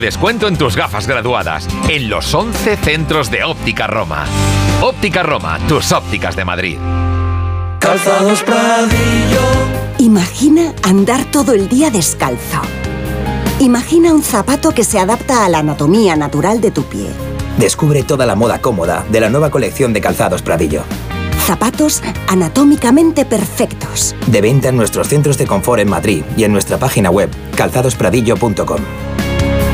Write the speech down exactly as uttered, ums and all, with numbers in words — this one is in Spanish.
Descuento en tus gafas graduadas en los once centros de Óptica Roma. Óptica Roma, tus ópticas de Madrid. Calzados Pradillo. Imagina andar todo el día descalzo. Imagina un zapato que se adapta a la anatomía natural de tu pie. Descubre toda la moda cómoda de la nueva colección de Calzados Pradillo. Zapatos anatómicamente perfectos. De venta en nuestros centros de confort en Madrid y en nuestra página web calzados pradillo punto com.